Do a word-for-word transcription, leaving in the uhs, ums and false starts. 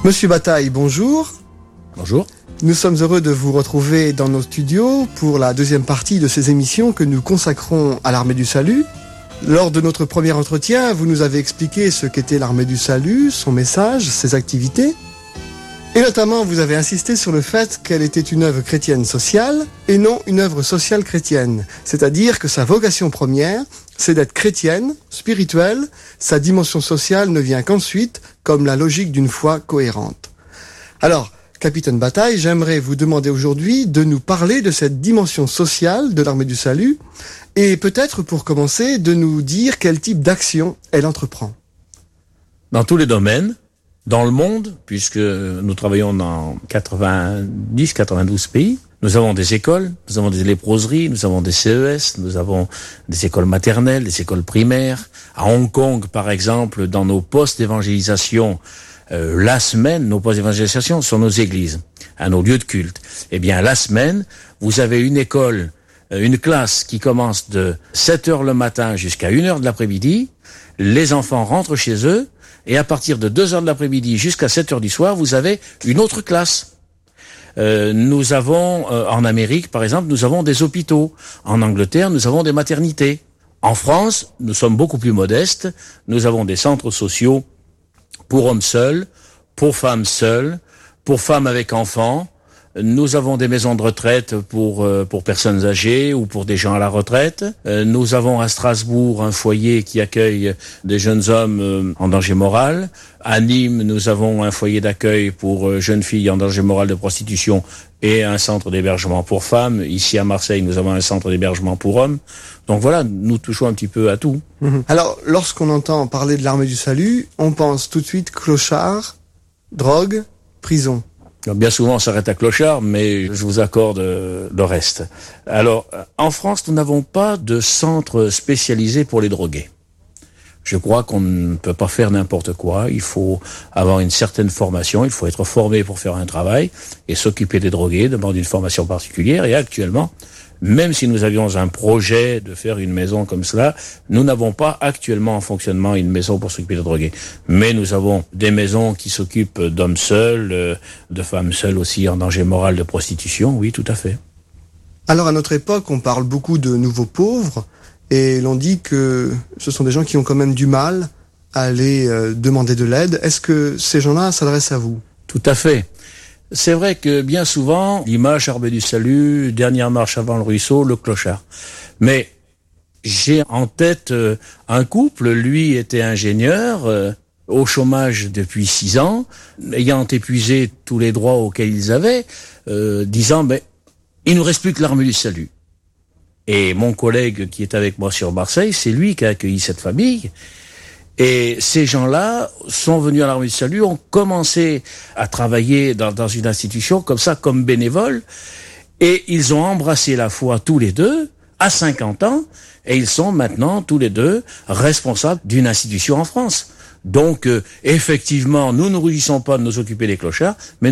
Monsieur Bataille, bonjour. Bonjour. Nous sommes heureux de vous retrouver dans nos studios pour la deuxième partie de ces émissions que nous consacrons à l'Armée du Salut. Lors de notre premier entretien, vous nous avez expliqué ce qu'était l'Armée du Salut, son message, ses activités. Et notamment, vous avez insisté sur le fait qu'elle était une œuvre chrétienne sociale et non une œuvre sociale chrétienne. C'est-à-dire que sa vocation première, c'est d'être chrétienne, spirituelle. Sa dimension sociale ne vient qu'ensuite, comme la logique d'une foi cohérente. Alors, Capitaine Bataille, j'aimerais vous demander aujourd'hui de nous parler de cette dimension sociale de l'Armée du Salut et peut-être, pour commencer, de nous dire quel type d'action elle entreprend. Dans tous les domaines, dans le monde, puisque nous travaillons dans quatre-vingt-dix, quatre-vingt-douze pays, nous avons des écoles, nous avons des léproseries, nous avons des C E S, nous avons des écoles maternelles, des écoles primaires. À Hong Kong, par exemple, dans nos postes d'évangélisation, euh, la semaine, nos postes d'évangélisation sont nos églises, à nos lieux de culte. Eh bien, la semaine, vous avez une école, euh, une classe qui commence de sept heures le matin jusqu'à une heure de l'après-midi. Les enfants rentrent chez eux, et à partir de deux heures de l'après-midi jusqu'à sept heures du soir, vous avez une autre classe. Euh, nous avons, euh, en Amérique, par exemple, nous avons des hôpitaux. En Angleterre, nous avons des maternités. En France, nous sommes beaucoup plus modestes. Nous avons des centres sociaux pour hommes seuls, pour femmes seules, pour femmes avec enfants. Nous avons des maisons de retraite pour euh, pour personnes âgées ou pour des gens à la retraite. Euh, nous avons à Strasbourg un foyer qui accueille des jeunes hommes euh, en danger moral. À Nîmes, nous avons un foyer d'accueil pour euh, jeunes filles en danger moral de prostitution et un centre d'hébergement pour femmes. Ici à Marseille, nous avons un centre d'hébergement pour hommes. Donc voilà, nous touchons un petit peu à tout. Mmh. Alors, lorsqu'on entend parler de l'Armée du Salut, on pense tout de suite clochard, drogue, prison. Bien souvent, on s'arrête à clochard, mais je vous accorde le reste. Alors, en France, nous n'avons pas de centre spécialisé pour les drogués. Je crois qu'on ne peut pas faire n'importe quoi. Il faut avoir une certaine formation. Il faut être formé pour faire un travail. Et s'occuper des drogués demande une formation particulière. Et actuellement, même si nous avions un projet de faire une maison comme cela, nous n'avons pas actuellement en fonctionnement une maison pour s'occuper des drogués. Mais nous avons des maisons qui s'occupent d'hommes seuls, de femmes seules aussi en danger moral de prostitution. Oui, tout à fait. Alors à notre époque, on parle beaucoup de nouveaux pauvres et l'on dit que ce sont des gens qui ont quand même du mal à aller euh, demander de l'aide. Est-ce que ces gens-là s'adressent à vous ? Tout à fait. C'est vrai que bien souvent, l'image Armée du Salut, dernière marche avant le ruisseau, le clochard. Mais j'ai en tête euh, un couple, lui était ingénieur, euh, au chômage depuis six ans, ayant épuisé tous les droits auxquels ils avaient, euh, disant, ben, il nous reste plus que l'Armée du Salut. Et mon collègue qui est avec moi sur Marseille, c'est lui qui a accueilli cette famille. Et ces gens-là sont venus à l'Armée du Salut, ont commencé à travailler dans, dans une institution comme ça, comme bénévoles, et ils ont embrassé la foi tous les deux, à cinquante ans, et ils sont maintenant tous les deux responsables d'une institution en France. Donc, euh, effectivement, nous ne rougissons pas de nous occuper des clochards, mais